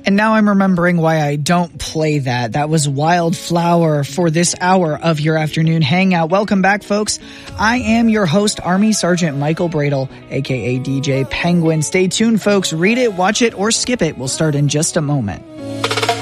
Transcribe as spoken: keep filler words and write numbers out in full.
And now I'm remembering why I don't play that. That was Wildflower for this hour of your afternoon hangout. Welcome back, folks. I am your host, Army Sergeant Michael Bradle, aka D J Penguin. Stay tuned, folks. Read it, watch it, or skip it. We'll start in just a moment.